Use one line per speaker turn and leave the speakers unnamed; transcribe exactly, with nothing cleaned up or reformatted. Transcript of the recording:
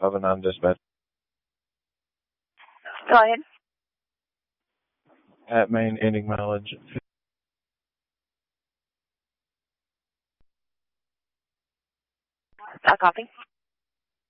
of a non-dispatch.
Go ahead.
At main ending mileage.
I copy.